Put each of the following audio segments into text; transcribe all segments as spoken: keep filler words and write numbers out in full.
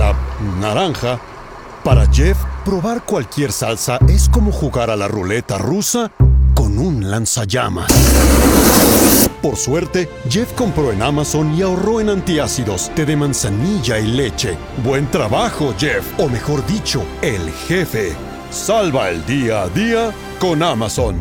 la naranja. Para Jeff, probar cualquier salsa es como jugar a la ruleta rusa con un lanzallamas. Por suerte, Jeff compró en Amazon y ahorró en antiácidos, té de manzanilla y leche. Buen trabajo, Jeff, o mejor dicho, el jefe. Salva el día a día con Amazon.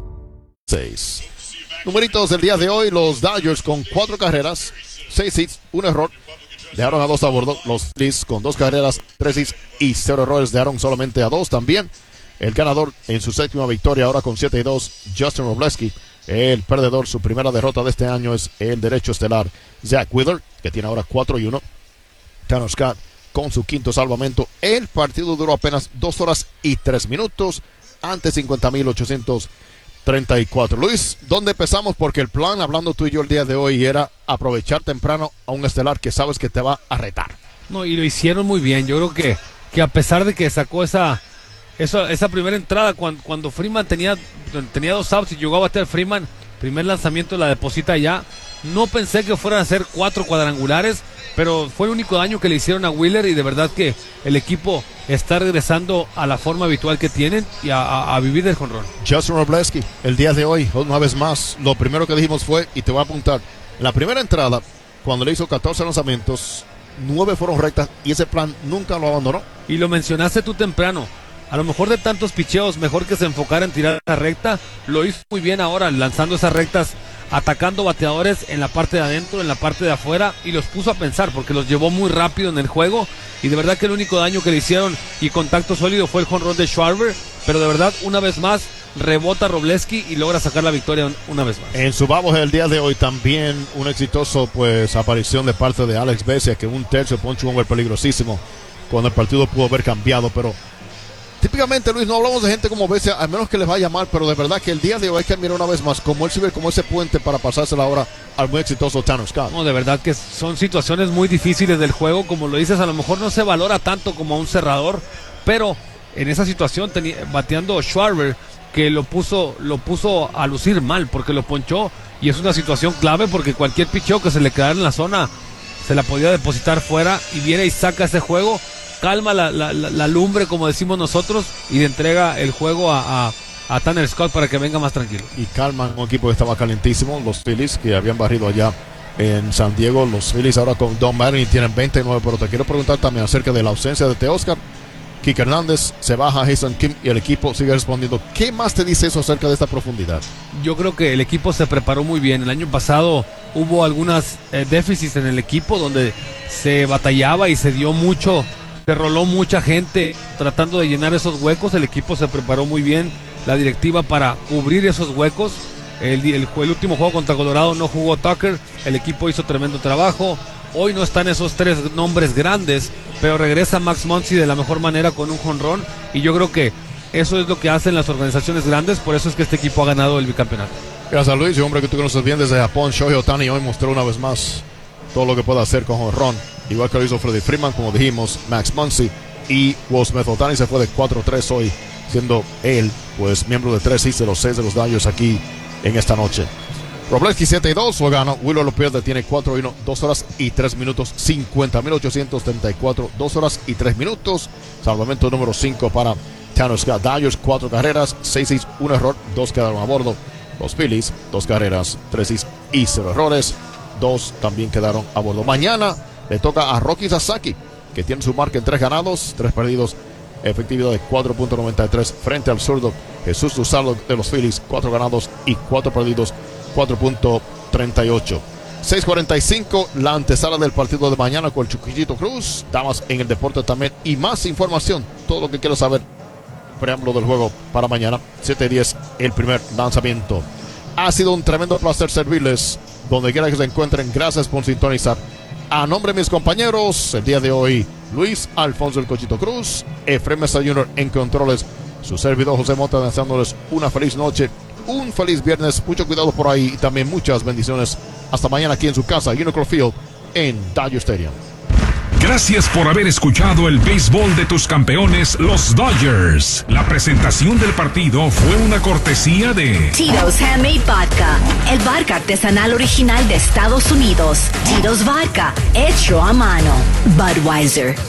seis. Numeritos del día de hoy, los Dodgers con cuatro carreras, seis hits, un error. Dejaron a dos a bordo. Los Phillies con dos carreras, tres hits y cero errores. Dejaron solamente a dos también. El ganador en su séptima victoria, ahora con siete y dos, Justin Robleski. El perdedor, su primera derrota de este año, es el derecho estelar Zach Wheeler, que tiene ahora cuatro y uno. Tanner Scott con su quinto salvamento. El partido duró apenas dos horas y tres minutos ante cincuenta mil ochocientos treinta y cuatro. Luis, ¿dónde empezamos? Porque el plan, hablando tú y yo el día de hoy, era aprovechar temprano a un estelar que sabes que te va a retar. No, y lo hicieron muy bien. Yo creo que, que a pesar de que sacó esa, esa, esa primera entrada, cuando, cuando Freeman tenía, tenía dos outs y llegó a bater Freeman, primer lanzamiento la deposita ya. No pensé que fueran a ser cuatro cuadrangulares, pero fue el único daño que le hicieron a Wheeler, y de verdad que el equipo está regresando a la forma habitual que tienen y a, a, a vivir del jonrón. Justin Robleski, el día de hoy, una vez más, lo primero que dijimos fue, y te voy a apuntar, en la primera entrada, cuando le hizo catorce lanzamientos, nueve fueron rectas, y ese plan nunca lo abandonó. Y lo mencionaste tú temprano, a lo mejor de tantos picheos, mejor que se enfocara en tirar la recta. Lo hizo muy bien ahora, lanzando esas rectas, atacando bateadores en la parte de adentro, en la parte de afuera, y los puso a pensar porque los llevó muy rápido en el juego. Y de verdad que el único daño que le hicieron y contacto sólido fue el jonrón de Schwarber, pero de verdad, una vez más, rebota Robleski y logra sacar la victoria una vez más. En su vamos el día de hoy también un exitoso pues aparición de parte de Alex Vesia, que un tercio poncho un hombre peligrosísimo cuando el partido pudo haber cambiado, pero típicamente, Luis, no hablamos de gente como Vesia, al menos que les vaya mal, pero de verdad que el día de hoy hay que mirar una vez más como él sirve como ese puente para pasársela ahora al muy exitoso Tanner Scott. No, de verdad que son situaciones muy difíciles del juego, como lo dices, a lo mejor no se valora tanto como a un cerrador, pero en esa situación tenía, bateando Schwarber, que lo puso, lo puso a lucir mal, porque lo ponchó, y es una situación clave porque cualquier picheo que se le quedara en la zona se la podía depositar fuera, y viene y saca ese juego, calma la, la, la, la lumbre, como decimos nosotros, y le entrega el juego a, a, a Tanner Scott para que venga más tranquilo. Y calman un equipo que estaba calentísimo, los Phillies, que habían barrido allá en San Diego. Los Phillies ahora con Don Mattingly tienen veintinueve, pero te quiero preguntar también acerca de la ausencia de Teoscar. Kike Hernández, se baja Jason Kim y el equipo sigue respondiendo. ¿Qué más te dice eso acerca de esta profundidad? Yo creo que el equipo se preparó muy bien. El año pasado hubo algunas eh, déficits en el equipo donde se batallaba y se dio mucho, se roló mucha gente tratando de llenar esos huecos. El equipo se preparó muy bien, la directiva, para cubrir esos huecos. El, el, el último juego contra Colorado no jugó Tucker, el equipo hizo tremendo trabajo. Hoy no están esos tres nombres grandes, pero regresa Max Muncy de la mejor manera con un jonrón, y yo creo que eso es lo que hacen las organizaciones grandes. Por eso es que este equipo ha ganado el bicampeonato. Gracias, Luis, y hombre que tú conoces bien desde Japón. Shohei Ohtani hoy mostró una vez más todo lo que puede hacer con jonrón, igual que lo hizo Freddie Freeman, como dijimos, Max Muncy y Will Smith. Ohtani se fue de cuatro tres hoy, siendo él pues miembro de tres hits de los seis de los Dodgers aquí en esta noche. Robleski siete y dos, lo gana. Wheeler lo pierde, tiene cuatro y uno, dos horas y tres minutos, cincuenta mil ochocientos treinta y cuatro, dos horas y tres minutos. Salvamento número cinco para Tanner Scott. Dodgers, cuatro carreras, seis hits, un error, dos quedaron a bordo. Los Phillies, dos carreras, tres hits y cero errores, dos también quedaron a bordo. Mañana le toca a Rocky Sasaki, que tiene su marca en tres ganados, tres perdidos, efectividad de cuatro punto noventa y tres frente al zurdo Jesús Luzardo de los Phillies, cuatro ganados y cuatro perdidos, cuatro punto treinta y ocho. seis cuarenta y cinco, la antesala del partido de mañana con el Chuquillito Cruz. Damas en el deporte también y más información, todo lo que quiero saber, preámbulo del juego para mañana, siete diez, el primer lanzamiento. Ha sido un tremendo placer servirles donde quiera que se encuentren. Gracias por sintonizar. A nombre de mis compañeros, el día de hoy, Luis Alfonso el Cochito Cruz, Efraín Mesa junior en controles, su servidor José Mota, deseándoles una feliz noche, un feliz viernes, mucho cuidado por ahí y también muchas bendiciones. Hasta mañana aquí en su casa, Unicor Field, en Dodger Stadium. Gracias por haber escuchado el béisbol de tus campeones, los Dodgers. La presentación del partido fue una cortesía de Tito's Handmade Vodka, el vodka artesanal original de Estados Unidos. Tito's Vodka, hecho a mano. Budweiser.